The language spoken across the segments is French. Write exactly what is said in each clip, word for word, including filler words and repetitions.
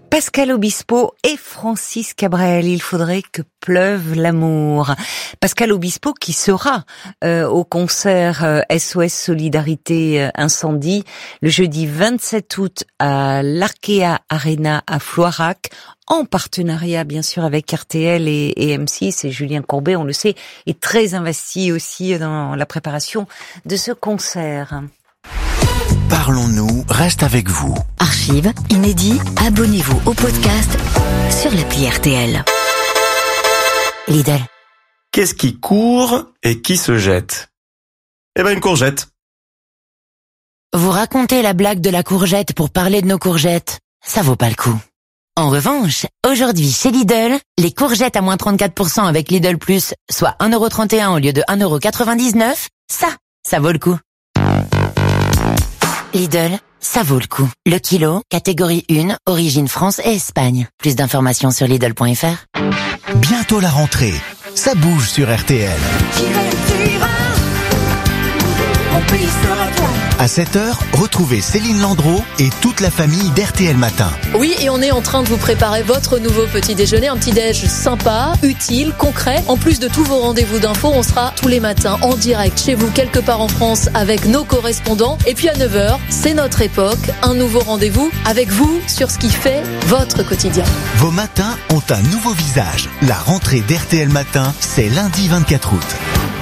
Pascal Obispo et Francis Cabrel, il faudrait que pleuve l'amour. Pascal Obispo qui sera euh, au concert euh, S O S Solidarité euh, Incendie le jeudi vingt-sept août à l'Arkea Arena à Floirac, en partenariat bien sûr avec R T L et, et M six, et Julien Courbet, on le sait, est très investi aussi dans la préparation de ce concert. Parlons-nous reste avec vous. Archives, inédits, abonnez-vous au podcast sur l'appli R T L. Lidl. Qu'est-ce qui court et qui se jette? Eh ben une courgette. Vous racontez la blague de la courgette pour parler de nos courgettes. Ça vaut pas le coup. En revanche, aujourd'hui chez Lidl, les courgettes à moins trente-quatre pour cent avec Lidl Plus, soit un euro trente et un au lieu de un euro quatre-vingt-dix-neuf, ça, ça vaut le coup. Lidl, ça vaut le coup. Le kilo, catégorie un, origine France et Espagne. Plus d'informations sur Lidl point F R. Bientôt la rentrée. Ça bouge sur R T L. À sept heures, retrouvez Céline Landreau et toute la famille d'R T L Matin. Oui, et on est en train de vous préparer votre nouveau petit déjeuner, un petit déj sympa, utile, concret. En plus de tous vos rendez-vous d'infos, on sera tous les matins en direct chez vous, quelque part en France, avec nos correspondants. Et puis à neuf heures, c'est notre époque, un nouveau rendez-vous avec vous sur ce qui fait votre quotidien. Vos matins ont un nouveau visage. La rentrée d'R T L Matin, c'est lundi vingt-quatre août.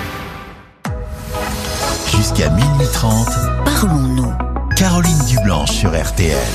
Jusqu'à minuit trente, Parlons-nous. Caroline Dublanche sur R T L.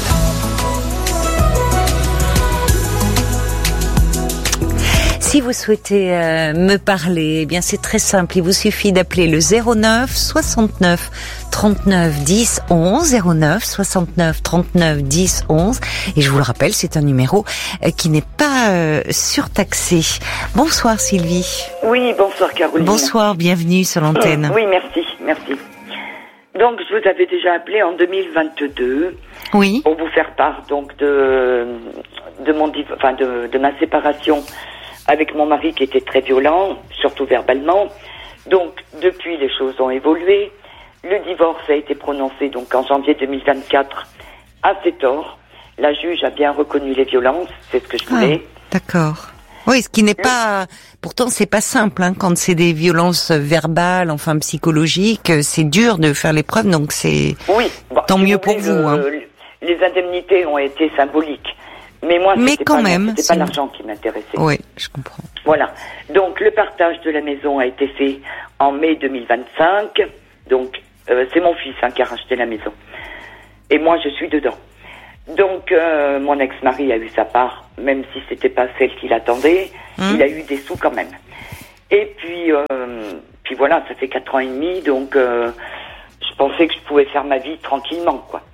Si vous souhaitez euh, me parler, eh bien c'est très simple, il vous suffit d'appeler le zéro neuf soixante-neuf trente-neuf dix onze, zéro neuf soixante-neuf trente-neuf dix onze, et je vous le rappelle, c'est un numéro euh, qui n'est pas euh, surtaxé. Bonsoir Sylvie. Oui, bonsoir Caroline. Bonsoir, bienvenue sur l'antenne. Oui, merci, merci. Donc je vous avais déjà appelé en deux mille vingt-deux. Oui. Pour vous faire part donc de de mon div- enfin de, de ma séparation avec mon mari qui était très violent, surtout verbalement. Donc, depuis, les choses ont évolué. Le divorce a été prononcé donc en janvier deux mille vingt-quatre à ses torts. La juge a bien reconnu les violences, c'est ce que je voulais. Ah, d'accord. Oui, ce qui n'est pas... Pourtant, c'est pas simple, hein, quand c'est des violences verbales, enfin psychologiques, c'est dur de faire les preuves, donc c'est... Oui. Bon, tant si mieux vous pour voulez, vous. Le, Hein. Les indemnités ont été symboliques. Mais moi, Mais c'était quand pas, même, c'était c'est... pas l'argent qui m'intéressait. Oui, je comprends. Voilà. Donc, le partage de la maison a été fait en mai deux mille vingt-cinq. Donc, euh, c'est mon fils hein, qui a racheté la maison. Et moi, je suis dedans. Donc, euh, mon ex-mari a eu sa part, même si c'était pas celle qu'il attendait. Mmh. Il a eu des sous quand même. Et puis, euh, puis voilà, ça fait quatre ans et demi. Donc, euh, je pensais que je pouvais faire ma vie tranquillement, quoi.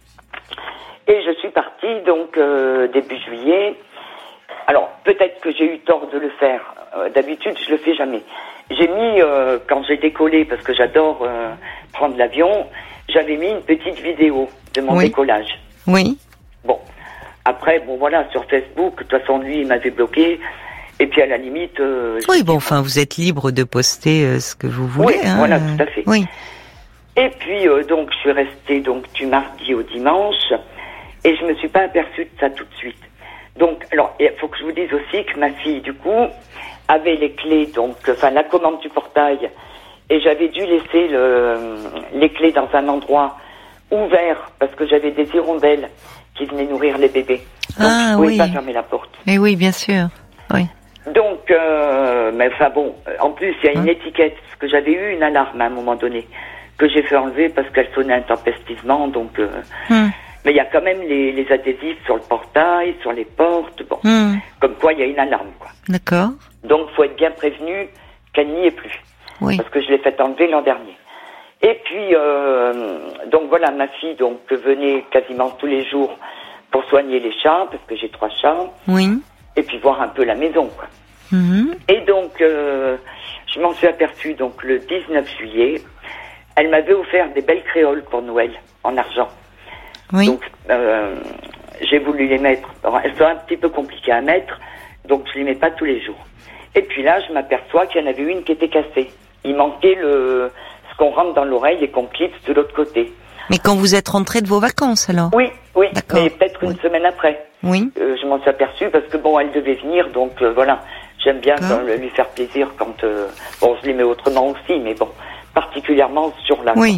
Et je suis partie, donc, euh, début juillet. Alors, peut-être que j'ai eu tort de le faire. Euh, d'habitude, je le fais jamais. J'ai mis, euh, quand j'ai décollé, parce que j'adore euh, prendre l'avion, j'avais mis une petite vidéo de mon oui. décollage. Oui. Bon. Après, bon, voilà, sur Facebook, de toute façon, lui, il m'avait bloqué. Et puis, à la limite... Euh, oui, bon, enfin, vous êtes libre de poster euh, ce que vous voulez. Oui, hein. voilà, tout à fait. Oui. Et puis, euh, donc, je suis restée donc, du mardi au dimanche. Et je me suis pas aperçue de ça tout de suite. Donc, alors, il faut que je vous dise aussi que ma fille, du coup, avait les clés, donc, enfin, la commande du portail, et j'avais dû laisser le, les clés dans un endroit ouvert, parce que j'avais des hirondelles qui venaient nourrir les bébés. Donc, ah, je pouvais oui. pas fermer la porte. Mais oui, bien sûr, oui. Donc, euh, mais enfin bon, en plus, il y a une hum. étiquette, parce que j'avais eu une alarme à un moment donné, que j'ai fait enlever parce qu'elle sonnait intempestivement, donc... Euh, hum. Mais il y a quand même les, les adhésifs sur le portail, sur les portes, bon. Mmh. Comme quoi, il y a une alarme, quoi. D'accord. Donc, faut être bien prévenu qu'elle n'y est plus. Oui. Parce que je l'ai fait enlever l'an dernier. Et puis, euh, donc voilà, ma fille, donc, venait quasiment tous les jours pour soigner les chats, parce que j'ai trois chats. Oui. Et puis voir un peu la maison, quoi. Mmh. Et donc, euh, je m'en suis aperçue, donc, le dix-neuf juillet. Elle m'avait offert des belles créoles pour Noël, en argent. Oui. Donc, euh, j'ai voulu les mettre. Alors, elles sont un petit peu compliquées à mettre, donc je les mets pas tous les jours. Et puis là, je m'aperçois qu'il y en avait une qui était cassée. Il manquait le ce qu'on rentre dans l'oreille et qu'on clipse de l'autre côté. Mais quand vous êtes rentrée de vos vacances, alors? Oui, oui, D'accord. mais peut-être une Oui. semaine après. Oui. Euh, je m'en suis aperçue parce que bon, elle devait venir, donc euh, voilà. J'aime bien D'accord. quand, lui faire plaisir quand... Euh, bon, je l'aimais autrement aussi, mais bon, particulièrement sur là. Oui.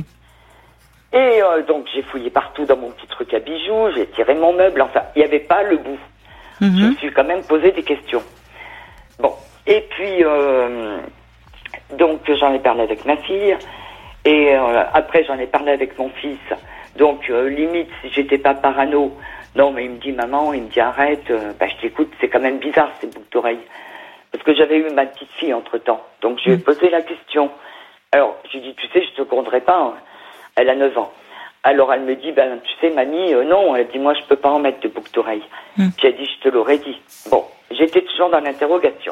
Et euh, donc, j'ai fouillé partout dans mon petit truc à bijoux, j'ai tiré mon meuble, enfin, il n'y avait pas le bout. Mhm. Je me suis quand même posé des questions. Bon, et puis, euh, donc, j'en ai parlé avec ma fille, et euh, après, j'en ai parlé avec mon fils. Donc, euh, limite, si j'étais pas parano, non, mais il me dit, maman, il me dit, arrête, euh, bah, je t'écoute, c'est quand même bizarre, ces boucles d'oreilles. Parce que j'avais eu ma petite fille entre-temps, donc je lui ai posé la question. Alors, je lui ai dit, tu sais, je te gronderai pas, hein. Elle a neuf ans. Alors, elle me dit, ben, tu sais, mamie, euh, non, elle dit, moi, je peux pas en mettre de boucles d'oreilles. Mm. J'ai dit, je te l'aurais dit. Bon, j'étais toujours dans l'interrogation.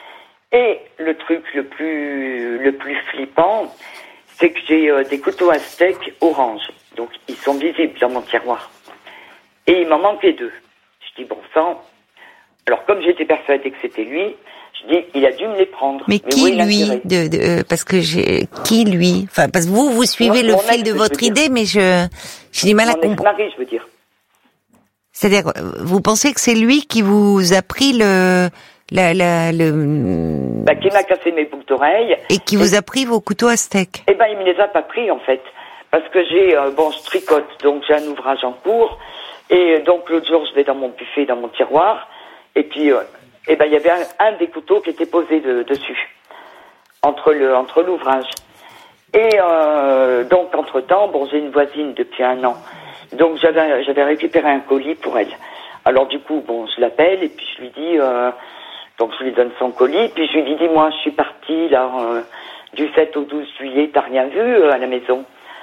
Et le truc le plus, le plus flippant, c'est que j'ai euh, des couteaux à steak orange. Donc, ils sont visibles dans mon tiroir. Et il m'en manquait deux. Je dis, bon sang. Alors, comme j'étais persuadée que c'était lui, je dis, il a dû me les prendre. Mais, Mais qui lui de, de, euh, parce que j'ai qui lui Enfin, parce que vous vous suivez Moi, le fil ex, de votre idée, mais je j'ai du mal mon à comprendre. Mari, je veux dire. C'est-à-dire, vous pensez que c'est lui qui vous a pris le la la le bah, qui m'a cassé mes boucles d'oreilles et qui et... vous a pris vos couteaux à steak. Eh ben, il me les a pas pris en fait, parce que j'ai euh, bon, je tricote, donc j'ai un ouvrage en cours, et donc l'autre jour, je vais dans mon buffet, dans mon tiroir, et puis. Euh, Eh ben, il y avait un, un des couteaux qui était posé de, dessus, entre le, entre l'ouvrage. Et euh, donc, entre-temps, bon, j'ai une voisine depuis un an. Donc, j'avais, j'avais récupéré un colis pour elle. Alors, du coup, bon, je l'appelle et puis je lui dis, euh, donc je lui donne son colis, puis je lui dis, dis-moi, je suis partie là euh, du sept au douze juillet, t'as rien vu euh, à la maison?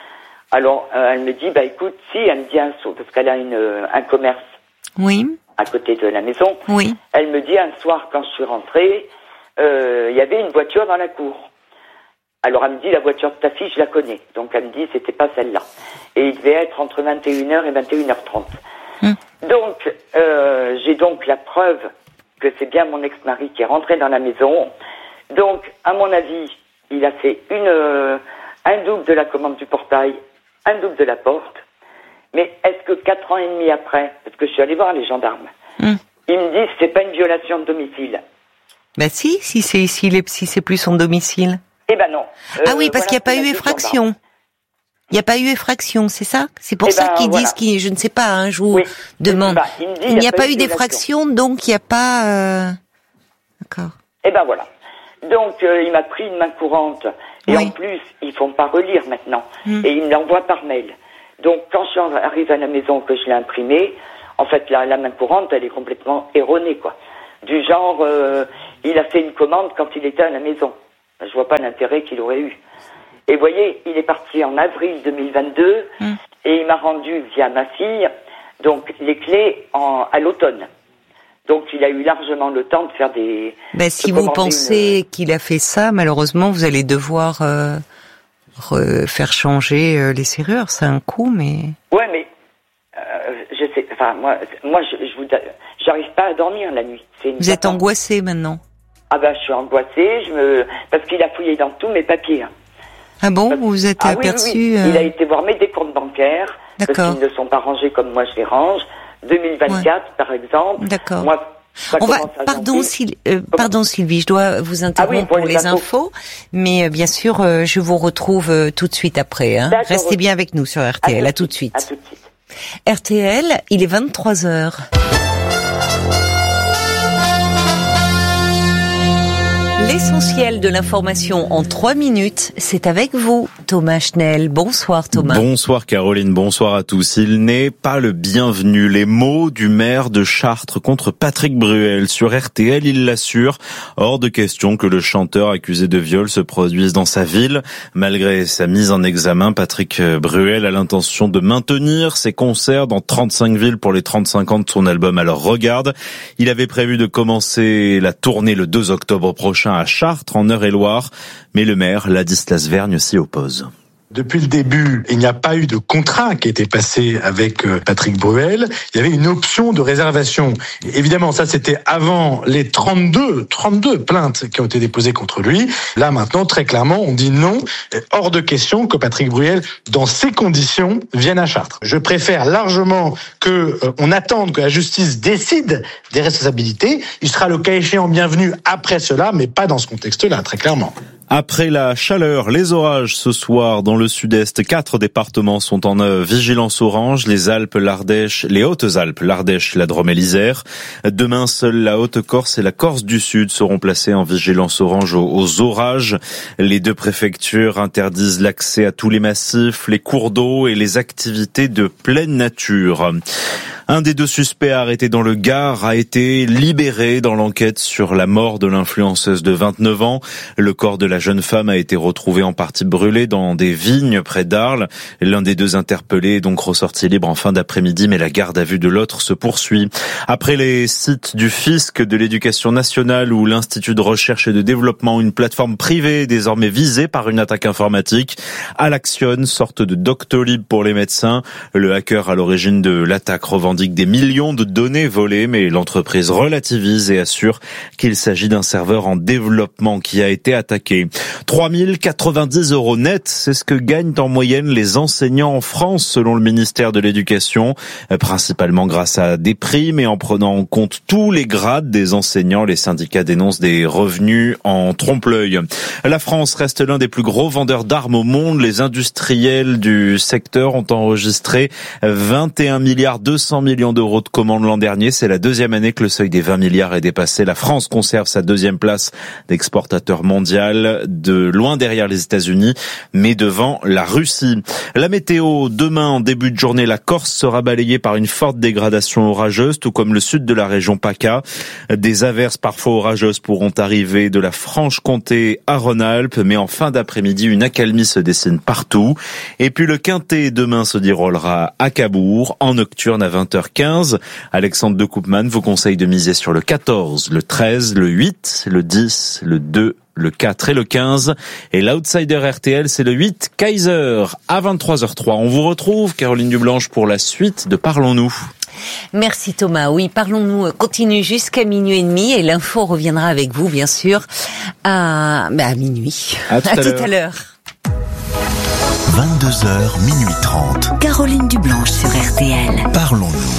Alors, euh, elle me dit, bah écoute, si, elle me dit un saut, parce qu'elle a une, un commerce. Oui. À côté de la maison. Oui. Elle me dit un soir quand je suis rentrée, euh, il y avait une voiture dans la cour. Alors elle me dit la voiture de ta fille, je la connais. Donc elle me dit c'était pas celle-là. Et il devait être entre vingt et une heures et vingt et une heures trente. Hum. Donc euh, j'ai donc la preuve que c'est bien mon ex-mari qui est rentré dans la maison. Donc à mon avis, il a fait une euh, un double de la commande du portail, un double de la porte. Mais est-ce que quatre ans et demi après, parce que je suis allée voir les gendarmes, mmh. ils me disent que c'est pas une violation de domicile. Ben si, si c'est si, si c'est plus son domicile. Eh ben non. Euh, ah oui, parce voilà, qu'il n'y a pas eu effraction. Il n'y a pas eu effraction, c'est ça? C'est pour eh ça ben, qu'ils voilà. disent qu'ils, je ne sais pas, hein, je vous oui, demande. Pas. Il, il n'y a, a pas eu d'effraction, donc il n'y a pas. Euh... D'accord. Eh ben voilà. Donc euh, il m'a pris une main courante et oui. en plus ils font pas relire maintenant mmh. et ils me l'envoient par mail. Donc, quand je arrive à la maison, que je l'ai imprimé, en fait, la, la main courante, elle est complètement erronée, quoi. Du genre, euh, il a fait une commande quand il était à la maison. Je vois pas l'intérêt qu'il aurait eu. Et vous voyez, il est parti en avril deux mille vingt-deux, mm. et il m'a rendu, via ma fille, donc, les clés en, à l'automne. Donc, il a eu largement le temps de faire des... Ben, si vous pensez une... qu'il a fait ça, malheureusement, vous allez devoir... Euh... faire changer euh, les serrures, c'est un coup, mais... Ouais, mais euh, je sais, enfin, moi, moi je, je vous, j'arrive pas à dormir la nuit. C'est une vous êtes angoissée maintenant? Ah ben, je suis angoissée, je me, parce qu'il a fouillé dans tous mes papiers. Hein. Ah bon, parce... vous vous êtes ah, aperçu oui, oui, oui. Euh... Il a été voir mes décomptes bancaires, D'accord. parce qu'ils ne sont pas rangés comme moi je les range. deux mille vingt-quatre, ouais. par exemple. D'accord. Moi, Ça On va, pardon, Syl, euh, pardon Sylvie, je dois vous interrompre ah oui, pour, pour les, les infos, infos mais euh, bien sûr, euh, je vous retrouve euh, tout de suite après. Hein. Restez bien avec nous sur R T L. À, à tout de suite. À tout de suite. R T L, il est vingt-trois heures. L'essentiel de l'information en trois minutes, c'est avec vous, Thomas Schnell. Bonsoir Thomas. Bonsoir Caroline, bonsoir à tous. Il n'est pas le bienvenu. Les mots du maire de Chartres contre Patrick Bruel sur R T L, il l'assure. Hors de question que le chanteur accusé de viol se produise dans sa ville. Malgré sa mise en examen, Patrick Bruel a l'intention de maintenir ses concerts dans trente-cinq villes pour les trente-cinq ans de son album Alors Regarde. Il avait prévu de commencer la tournée le deux octobre prochain à Chartres, en Eure-et-Loire, mais le maire, Ladislas Vergne, s'y oppose. depuis le début, il n'y a pas eu de contrat qui a été passé avec Patrick Bruel. Il y avait une option de réservation. Évidemment, ça c'était avant les trente-deux, trente-deux plaintes qui ont été déposées contre lui. Là maintenant, très clairement, on dit non, hors de question que Patrick Bruel, dans ces conditions, vienne à Chartres. Je préfère largement que euh, on attende que la justice décide des responsabilités. Il sera le cas échéant bienvenu après cela, mais pas dans ce contexte-là, très clairement. Après la chaleur, les orages ce soir dans le sud-est, quatre départements sont en vigilance orange, les Alpes, l'Ardèche, les Hautes-Alpes, l'Ardèche, la Drôme et l'Isère. Demain, seule la Haute-Corse et la Corse du Sud seront placées en vigilance orange aux, aux orages. Les deux préfectures interdisent l'accès à tous les massifs, les cours d'eau et les activités de pleine nature. Un des deux suspects arrêtés dans le Gard a été libéré dans l'enquête sur la mort de l'influenceuse de vingt-neuf ans. Le corps de la jeune femme a été retrouvé en partie brûlé dans des vignes près d'Arles. L'un des deux interpellés est donc ressorti libre en fin d'après-midi, mais la garde à vue de l'autre se poursuit. Après les sites du fisc, de l'Éducation nationale ou l'Institut de recherche et de développement, une plateforme privée est désormais visée par une attaque informatique. Alaction, sorte de Doctolib pour les médecins. Le hacker à l'origine de l'attaque revendique des millions de données volées, mais l'entreprise relativise et assure qu'il s'agit d'un serveur en développement qui a été attaqué. trois mille quatre-vingt-dix euros net, c'est ce que gagnent en moyenne les enseignants en France, selon le ministère de l'Éducation, principalement grâce à des primes et en prenant en compte tous les grades des enseignants. Les syndicats dénoncent des revenus en trompe-l'œil. La France reste l'un des plus gros vendeurs d'armes au monde. Les industriels du secteur ont enregistré vingt et un milliards deux cents millions d'euros de commandes l'an dernier. C'est la deuxième année que le seuil des vingt milliards est dépassé. La France conserve sa deuxième place d'exportateur mondial, de loin derrière les États-Unis, mais devant la Russie. La météo, demain en début de journée, la Corse sera balayée par une forte dégradation orageuse, tout comme le sud de la région PACA. Des averses parfois orageuses pourront arriver de la Franche-Comté à Rhône-Alpes, mais en fin d'après-midi, une accalmie se dessine partout. Et puis le Quintet demain se déroulera à Cabourg, en nocturne à vingt heures quinze. Alexandre de Koopman vous conseille de miser sur le quatorze, le treize, le huit, le dix, le deux, le quatre et le quinze. Et l'outsider R T L, c'est le huit, Kaiser, à vingt-trois heures trois. On vous retrouve, Caroline Dublanche, pour la suite de Parlons-nous. Merci Thomas. Oui, Parlons-nous continue jusqu'à minuit et demi et l'info reviendra avec vous, bien sûr, à, bah, à minuit. À tout à, à, tout à l'heure. vingt-deux heures, minuit trente. Caroline Dublanche sur R T L. Parlons-nous.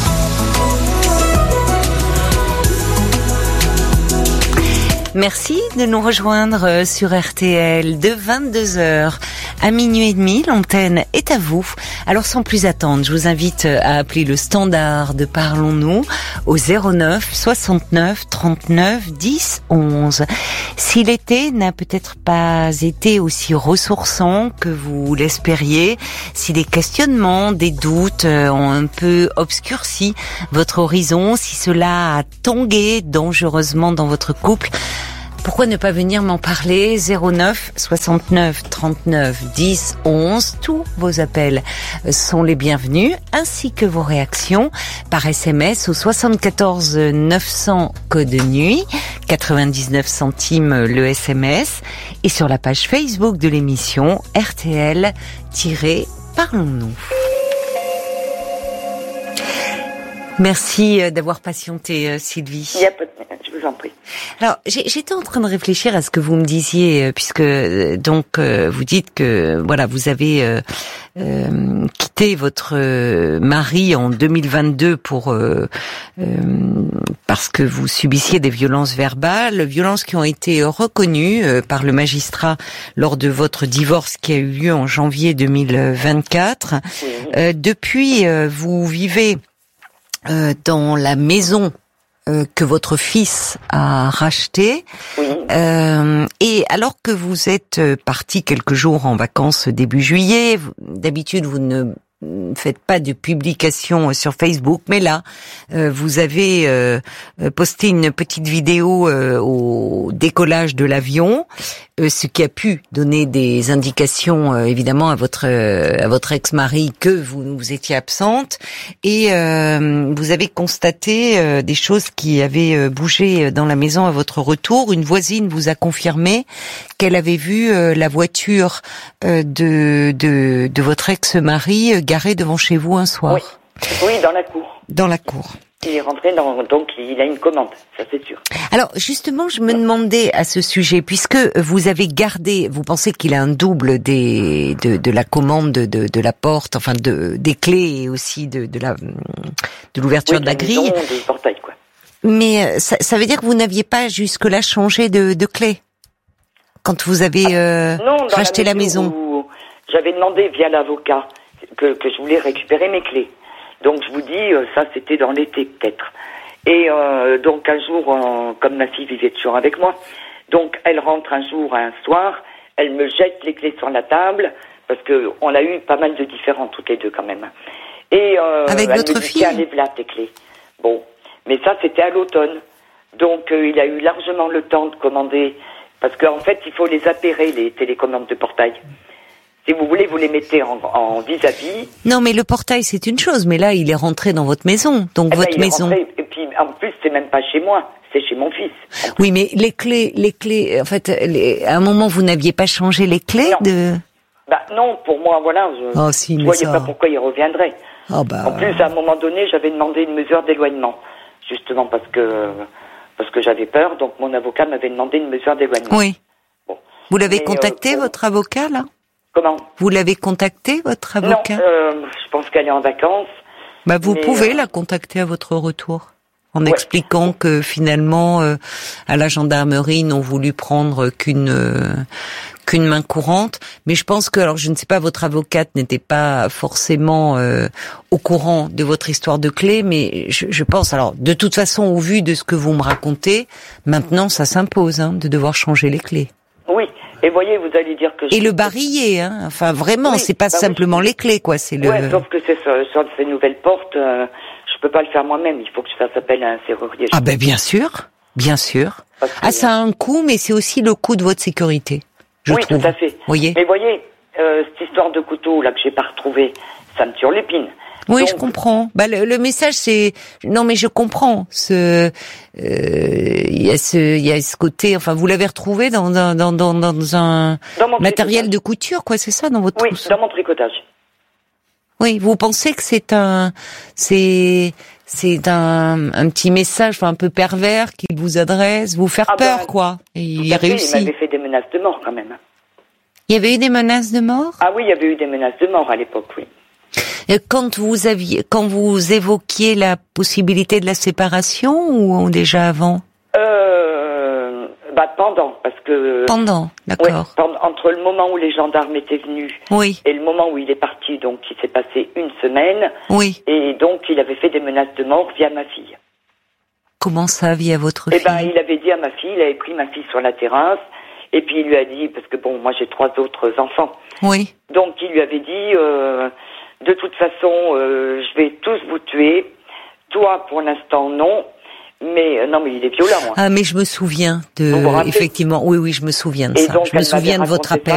Merci de nous rejoindre sur R T L de vingt-deux heures à minuit et demi. L'antenne est à vous. Alors sans plus attendre, je vous invite à appeler le standard de Parlons-nous au zéro neuf soixante-neuf trente-neuf dix onze. Si l'été n'a peut-être pas été aussi ressourçant que vous l'espériez, si des questionnements, des doutes ont un peu obscurci votre horizon, si cela a tangué dangereusement dans votre couple, pourquoi ne pas venir m'en parler? Zéro neuf soixante-neuf trente-neuf dix onze. Tous vos appels sont les bienvenus, ainsi que vos réactions par S M S au soixante-quatorze neuf cents code nuit, quatre-vingt-dix-neuf centimes le S M S, et sur la page Facebook de l'émission R T L-Parlons-nous. Merci d'avoir patienté, Sylvie. Il y a pas de... Je vous en prie. Alors, j'étais en train de réfléchir à ce que vous me disiez, puisque donc vous dites que voilà, vous avez euh, euh, quitté votre mari en deux mille vingt-deux pour euh, euh, parce que vous subissiez des violences verbales, violences qui ont été reconnues euh, par le magistrat lors de votre divorce qui a eu lieu en janvier deux mille vingt-quatre. Oui. Euh, depuis, euh, vous vivez euh, dans la maison Euh, que votre fils a racheté. Oui. Euh, et alors que vous êtes parti quelques jours en vacances début juillet, vous, d'habitude vous ne ne faites pas de publication sur Facebook, mais là, euh, vous avez euh, posté une petite vidéo euh, au décollage de l'avion, euh, ce qui a pu donner des indications euh, évidemment à votre euh, à votre ex-mari que vous, vous étiez absente, et euh, vous avez constaté euh, des choses qui avaient euh, bougé dans la maison à votre retour. Une voisine vous a confirmé qu'elle avait vu euh, la voiture euh, de, de de votre ex-mari euh, garée devant chez vous un soir. Oui, oui, dans la cour. Dans la cour. Il est rentré dans, donc il a une commande, ça c'est sûr. Alors justement, je me demandais à ce sujet, puisque vous avez gardé, vous pensez qu'il a un double des de, de la commande de, de la porte, enfin de des clés et aussi de de la de l'ouverture oui, de la grille. Maison, du portail, quoi. Mais ça, ça veut dire que vous n'aviez pas jusque-là changé de, de clé quand vous avez euh, non, dans racheté la, la maison. Où j'avais demandé via l'avocat que que je voulais récupérer mes clés. Donc je vous dis, ça c'était dans l'été peut-être. Et euh, donc un jour, euh, comme ma fille vivait toujours avec moi, donc elle rentre un jour, un soir, elle me jette les clés sur la table, parce que on a eu pas mal de différends toutes les deux quand même. Et euh, avec elle votre me dit, fille. tiens, lève-la tes clés. Bon, mais ça c'était à l'automne. Donc euh, il a eu largement le temps de commander, parce qu'en fait il faut les appairer, les télécommandes de portail. Si vous voulez, vous les mettez en, en vis-à-vis. Non, mais le portail, c'est une chose. Mais là, il est rentré dans votre maison. Donc, eh votre ben, il maison. Est rentré, et puis, en plus, c'est même pas chez moi. C'est chez mon fils. Oui, mais les clés, les clés, en fait, les, à un moment, vous n'aviez pas changé les clés non. de... Bah, non, pour moi, voilà. Je oh, si, ne mais voyais ça... pas pourquoi il reviendrait. Oh, bah... En plus, à un moment donné, j'avais demandé une mesure d'éloignement. Justement parce que, parce que j'avais peur. Donc, mon avocat m'avait demandé une mesure d'éloignement. Oui. Bon. Vous l'avez mais, contacté, euh, votre avocat, là? Comment? Vous l'avez contacté, votre avocat? Non, euh, je pense qu'elle est en vacances. Bah, vous mais, pouvez euh... la contacter à votre retour, en ouais. expliquant que finalement, euh, à la gendarmerie, ils n'ont voulu prendre qu'une euh, qu'une main courante. Mais je pense que, alors je ne sais pas, votre avocate n'était pas forcément euh, au courant de votre histoire de clé, mais je, je pense, alors de toute façon, au vu de ce que vous me racontez, maintenant ça s'impose hein, de devoir changer les clés. Oui. Et voyez, vous allez dire que... Et je... le barillet, hein. Enfin, vraiment, oui, c'est pas bah simplement oui. les clés, quoi. C'est le... Ouais, sauf que c'est sur, sur ces nouvelles portes, euh, je peux pas le faire moi-même. Il faut que je fasse appel à un serrurier. Ah ben bien sûr, bien sûr. Que... Ah, ça a un coût, mais c'est aussi le coût de votre sécurité, je oui, trouve. tout à fait. Voyez. Mais voyez, euh, cette histoire de couteau là que j'ai pas retrouvé, ça me tire l'épine. Oui, Donc... je comprends. Bah, le, le message, c'est non, mais je comprends. Ce, il euh, y a ce, il y a ce côté. Enfin, vous l'avez retrouvé dans dans dans dans, dans un dans matériel de couture, quoi. C'est ça, dans votre oui, trousseau. dans mon tricotage. Oui, vous pensez que c'est un, c'est c'est un un petit message, enfin un peu pervers qu'il vous adresse, vous faire ah peur, ben, quoi. Et il fait, réussit. Il m'avait fait des menaces de mort quand même. Il y avait eu des menaces de mort? Ah oui, il y avait eu des menaces de mort à l'époque, oui. Quand vous aviez, quand vous évoquiez la possibilité de la séparation ou déjà avant? Euh, bah pendant, parce que... Pendant, d'accord. Ouais, pendant, entre le moment où les gendarmes étaient venus oui. et le moment où il est parti, donc il s'est passé une semaine. Oui. Et donc il avait fait des menaces de mort via ma fille. Comment ça, via votre eh fille? Eh ben, il avait dit à ma fille, il avait pris ma fille sur la terrasse, et puis il lui a dit, parce que bon, moi j'ai trois autres enfants. Oui. Donc il lui avait dit... Euh, de toute façon, euh, je vais tous vous tuer. Toi, pour l'instant, non. Mais euh, non, mais il est violent. Hein. Ah, mais je me souviens de... Effectivement, oui, oui, je me souviens de Et ça. donc, je me souviens de votre appel.